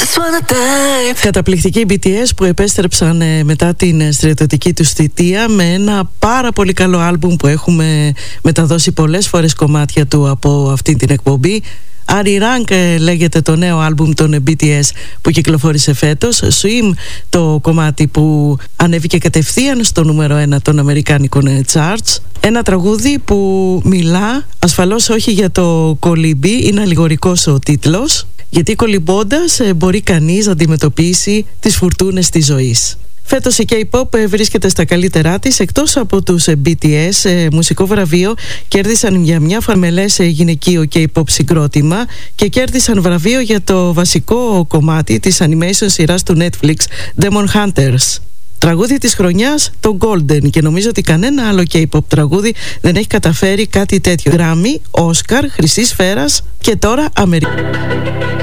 Καταπληκτικοί BTS που επέστρεψαν μετά την στρατιωτική τους θητεία με ένα πάρα πολύ καλό άλμπουμ που έχουμε μεταδώσει πολλές φορές κομμάτια του από αυτή την εκπομπή. Ari Rank λέγεται το νέο άλμπουμ των BTS που κυκλοφόρησε φέτος. Swim, το κομμάτι που ανέβηκε κατευθείαν στο νούμερο 1 των αμερικάνικων charts. Ένα τραγούδι που μιλά ασφαλώς όχι για το κολύμπι, είναι αλληγορικός ο τίτλος, γιατί κολυμπώντας μπορεί κανείς να αντιμετωπίσει τις φουρτούνες της ζωής. Φέτος η K-pop βρίσκεται στα καλύτερά της. Εκτός από τους BTS, μουσικό βραβείο κέρδισαν για μια φαρμελές γυναικείο K-pop συγκρότημα και κέρδισαν βραβείο για το βασικό κομμάτι της animation σειράς του Netflix Demon Hunters. Τραγούδι της χρονιάς το Golden, και νομίζω ότι κανένα άλλο K-pop τραγούδι δεν έχει καταφέρει κάτι τέτοιο. Grammy, Oscar, Χρυσής Σφαίρας και τώρα Αμερική.